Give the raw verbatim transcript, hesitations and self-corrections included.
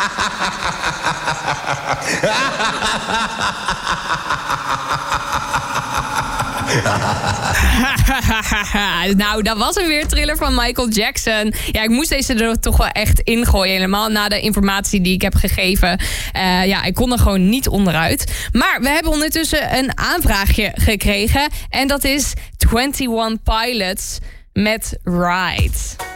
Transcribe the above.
Nou, dat was hem weer, Thriller van Michael Jackson. Ja, ik moest deze er toch wel echt ingooien. Helemaal na de informatie die ik heb gegeven. Uh, ja, ik kon er gewoon niet onderuit. Maar we hebben ondertussen een aanvraagje gekregen. En dat is eenentwintig Pilots met Ride.